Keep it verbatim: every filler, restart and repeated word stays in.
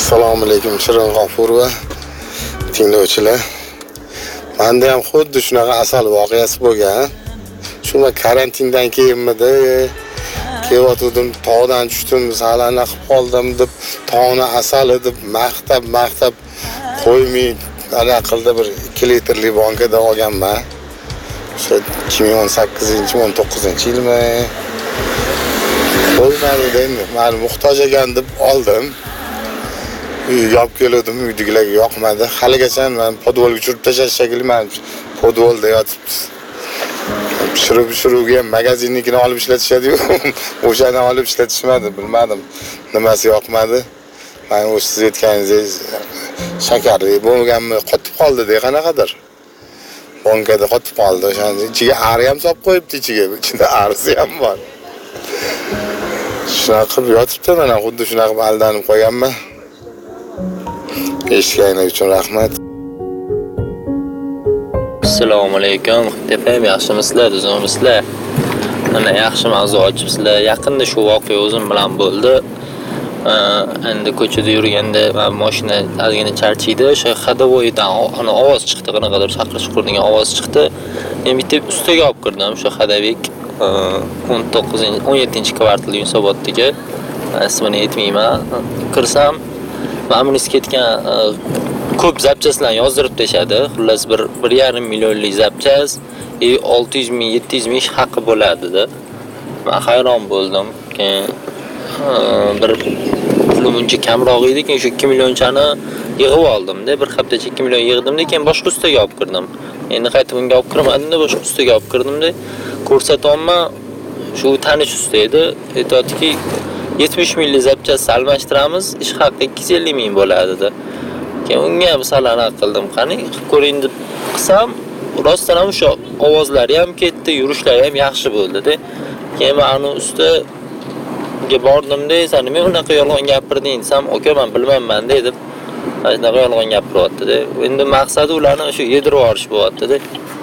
Assalomu alaykum Shirin G'ofurova tinglovchilar. Menda ham xuddi shunaqa asal voqeasi bo'lgan. Shuna karantindan keyinmidi, kelayotgandim, tog'dan tushdim, salana qilib qoldim deb, tog'ni asal deb maqtab, maqtab qo'ymay ana qildi bir ikki litrli bankada olganman. O'sha ikki ming o'n sakkizinchi o'n to'qqizinchi yilmi? Qo'ymadi endi, men muhtoj ekan deb oldim. Yop keldim, uydagilarga yoqmadi. Haligacha men podvolga tushirib tashlash shekilli, men podvolda yotibdi. Pishirib pishiruvga ham magazinnikini olib ishlatishadi-yu, o'shani olib ishlatishmadi, bilmadim. Nimasi yoqmadi. Men o'sha siz aytganingiz shakarli bo'lganmi, qotib qoldi-da, qanaqadir. Bankada qotib qoldi, o'shani ichiga ari ham solib qo'yibdi, ichiga, ichida arisi ham bor. Shunaqa qilib yotibdi, mana xuddi shunaqa qilib aldanib qo'yganman. Eshitganingiz uchun rahmat. Assalomu alaykum. Xitefam, yaxshimisizlar, o'zingizlar? Mana yaxshi mavzu ochibsizlar. Yaqinda shu voqea o'zim bilan bo'ldi. Endi ko'chada yurganda men mashina ozgina charchiydi. O'sha xadavoydan ana ovoz chiqdi, qanaqadir chaqirish degan ovoz chiqdi. Men bitta ustiga olib kirdim, o'sha xadavik o'n to'qqizinchi o'n yettinchi kvartal Yunusobodga. Ismini aytmayman. Kirsam, ma'murimiz ketgan ko'p zapchaslarni yozdirib tashadi. Xullas bir bir yarim millionlik zapchas, e olti yuz ming yetti yuz ming haqqi bo'ladi-da. Men hayron bo'ldim. Keyin bir pulim uncha kamroq edi, keyin shu ikki millionchani yig'ib oldim-da. Bir haftacha ikki million yig'dim-da, keyin boshqa ustaga olib kirdim. Endi qaytib unga olib kirmadim-da, boshqa ustaga olib kirdim-da. Ko'rsatyapman, shu tanish usta edi. Aytadiki, yetmish minglik zapchasni almashtiramiz, ish haqqi ikki yuz ellik ming bo'ladi-da. Keyin unga ham salana qildim. Qani, ko'ring deb qilsam, rostdan ham o'sha ovozlari ham ketdi, yurishlari ham yaxshi bo'ldi-da. Keyin men ustaga bordim-da, "Sen nima unaqa yolg'on gapirding?" desam, "Aka, men bilmayman" dedim. Shunaqa yolg'on gapiryapti-da. Endi maqsadi ularni shu yedirib olish bo'lyapti-da.